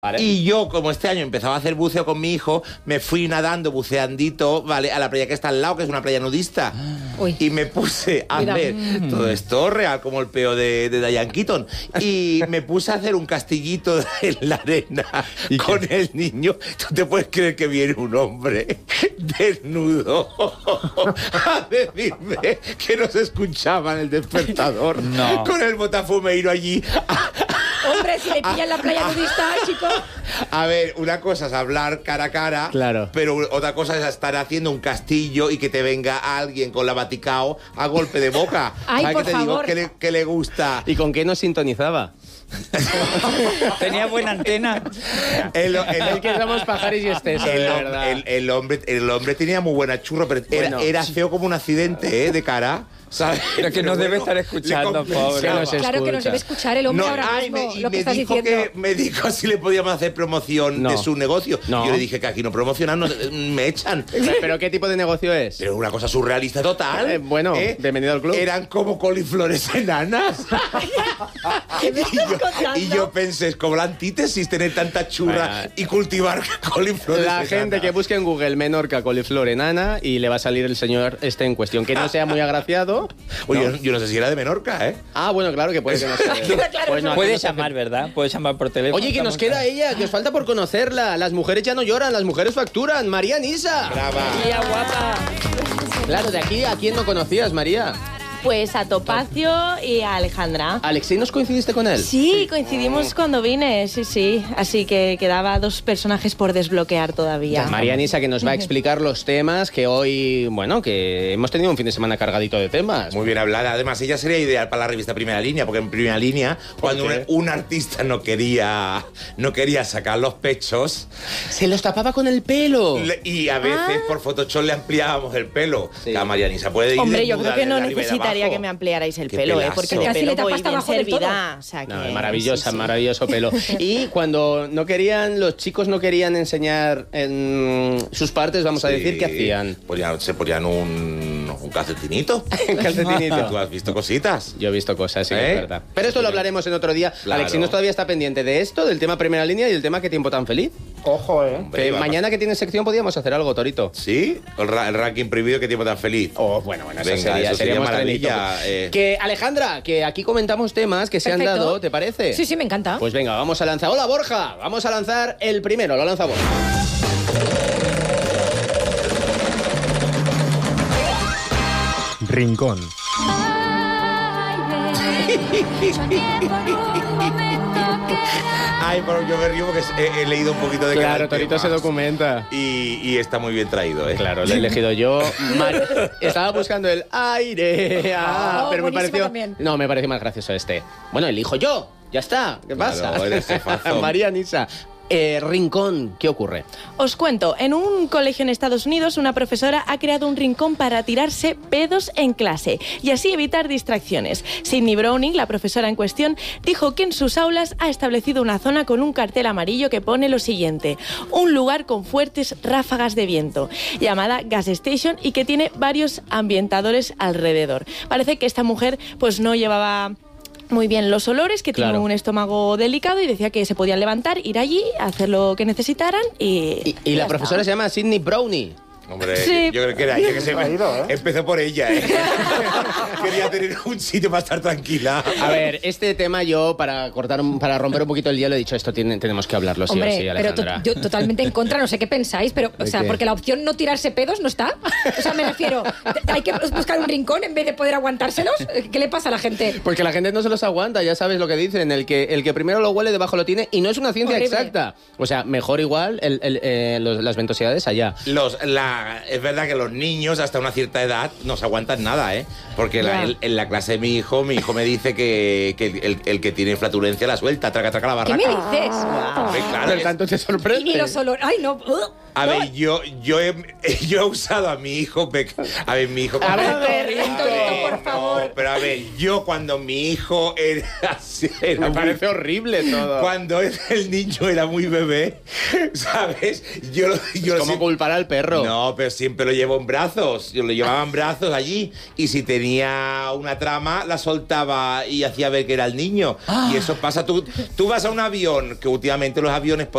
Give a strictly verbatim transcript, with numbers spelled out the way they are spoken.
Vale. Y yo, como este año empezaba a hacer buceo con mi hijo, me fui nadando, buceandito, ¿vale? A la playa que está al lado, que es una playa nudista. Uy. Y me puse a Mira. hacer todo esto real, como el peo de, de Diane Keaton. Y me puse a hacer un castillito en la arena con el niño. ¿Tú te puedes creer que viene un hombre desnudo a decirme que no se escuchaba en el despertador? No. Con el botafumeiro allí. Hombre, si le pillan la playa nudista, chicos. A ver, una cosa es hablar cara a cara, Claro. pero otra cosa es estar haciendo un castillo y que te venga alguien con la Vaticao a golpe de boca. Ay, ¿Sabes por qué te digo? favor. Que le, que le gusta. ¿Y con qué nos sintonizaba? Tenía buena antena. El, el- Es que somos pajares y estesos, el de hom- verdad. el- el hombre, el hombre tenía muy buena churro, pero era, Bueno. era feo como un accidente, ¿eh? De cara, ¿sabes? Pero que nos debe estar le escuchando, compensaba. pobre. Se nos Claro que nos escucha. debe escuchar el hombre No, ahora ay, mismo, me, y lo que me estás dijo diciendo. que me dijo si le podíamos hacer promoción No. de su negocio. No. Yo le dije que aquí no promocionan, no, me echan. ¿Pero qué tipo de negocio es? Pero una cosa surrealista total. Eh, bueno, bienvenido al club. Eran como coliflores enanas. ¿Qué me y, estás yo, contando? y yo pensé, es como la antítesis tener tanta churra Bueno. y cultivar coliflores La enanas. gente que busque en Google Menorca coliflor enana y le va a salir el señor este en cuestión. Que no sea muy agraciado. Oye, ¿no? yo, yo no sé si era de Menorca, ¿eh? Ah, bueno, claro que puede que no sea. Claro, Pues no, Puedes no sé. llamar, ¿verdad? Puedes llamar por teléfono. Oye, que nos Estamos- queda ella, que os falta por conocerla. Las mujeres ya no lloran, las mujeres facturan. María Nisa. Brava. Tía guapa. Claro, de aquí a quién no conocías, María. Pues a Topacio y a Alejandra. Alexei, ¿nos coincidiste con él? Sí, coincidimos cuando vine, sí, sí. Así que quedaba dos personajes por desbloquear todavía. María Nisa, que nos va a explicar los temas que hoy, bueno, que hemos tenido un fin de semana cargadito de temas. Muy bien hablada. Además, ella sería ideal para la revista Primera Línea, porque en Primera Línea, cuando un, qué? un artista no quería, no quería sacar los pechos, Se los tapaba con el pelo. le- y a veces Ah. por Photoshop le ampliábamos el pelo. Sí. La Marianisa puede ir Hombre, yo desnuda creo que no de arriba y de necesitaría abajo. que me ampliarais el Qué pelo, ¿eh? pelazo. Porque Es de que así le pelo voy tapas bien abajo del todo. servida. O sea que, No, maravillosa, sí, sí. maravilloso pelo. Y cuando no querían, los chicos no querían enseñar en sus partes, vamos a Sí. decir, ¿qué hacían? Ponían- se ponían un, un calcetinito. Calcetinito. Tú has visto cositas. Yo he visto cosas, sí, ¿Eh? es verdad. Pero esto lo hablaremos en otro día. Claro. Alexi, ¿no todavía está pendiente de esto, del tema Primera Línea y del tema Qué tiempo tan feliz? Ojo, ¿eh? Que mañana que tienes sección podíamos hacer algo, Torito. Sí, el, ra- el ranking prohibido, qué tiempo tan feliz. Oh, bueno, bueno, eso Venga, sería, eso sería seríamos maravilla, trenito. eh. Que, Alejandra, que aquí comentamos temas que se han Perfecto. dado, ¿te parece? Sí, sí, me encanta. Pues venga, vamos a lanzar. Hola, Borja. Vamos a lanzar el primero. Lo lanza Borja. Rincón. Ay, pero yo me río porque he, he leído un poquito de Claro, cada Torito tema. se documenta. Y, y está muy bien traído, ¿eh? Claro, lo he elegido yo. Mar- Estaba buscando el aire. Ah, Oh, pero me buenísimo pareció. también. No, me pareció más gracioso este. Bueno, elijo yo. Ya está. ¿Qué Claro, pasa? eres jefazo. María Nisa. Eh, Rincón, ¿qué ocurre? Os cuento, en un colegio en Estados Unidos, una profesora ha creado un rincón para tirarse pedos en clase y así evitar distracciones. Sidney Browning, la profesora en cuestión, dijo que en sus aulas ha establecido una zona con un cartel amarillo que pone lo siguiente: un lugar con fuertes ráfagas de viento, llamada Gas Station, y que tiene varios ambientadores alrededor. Parece que esta mujer pues no llevaba muy bien los olores, que Claro. tiene un estómago delicado y decía que se podían levantar, ir allí, hacer lo que necesitaran y... Y, y la ya profesora está. se llama Sidney Brownie. Hombre, Sí. yo creo que era ella que se empezó por ella, ¿eh? Quería tener un sitio para estar tranquila. A ver, este tema yo, para cortar, un- para romper un poquito el hielo, he dicho, esto tiene- tenemos que hablarlo sí Hombre, o sí, pero to- Alejandra. yo totalmente en contra, no sé qué pensáis, pero, o ¿De sea, qué? porque la opción no tirarse pedos no está. O sea, me refiero, te- hay que buscar un rincón en vez de poder aguantárselos. ¿Qué le pasa a la gente? Porque la gente no se los aguanta, ya sabes lo que dicen. El que, el que primero lo huele, debajo lo tiene. Y no es una ciencia Horrible. exacta. O sea, mejor igual el- el- eh, los- las ventosidades allá. Los, la, es verdad que los niños hasta una cierta edad no se aguantan nada, ¿eh? Porque la- Ya. el- en la clase de mi hijo, mi hijo me dice que, que el, el que tiene flatulencia la suelta, traca, traca la ¿Qué barraca. me dices? Hombre, claro, Pero es- tanto te sorprende. Y, y los olores. Ay, no. ugh. A No. ver, yo, yo, he, yo he usado a mi hijo... pe- A ver, mi hijo... A ver, A Torito, ver, por favor. no, pero a ver, yo cuando mi hijo era... era Me muy- parece horrible todo. Cuando el niño era muy bebé, ¿sabes? Yo, lo- yo ¿Cómo lo- culpar al perro? No, pero siempre lo llevo en brazos. Yo lo llevaba en brazos allí. Y si tenía una trama, la soltaba y hacía ver que era el niño. Y eso pasa. Tú, tú vas a un avión, que últimamente los aviones, por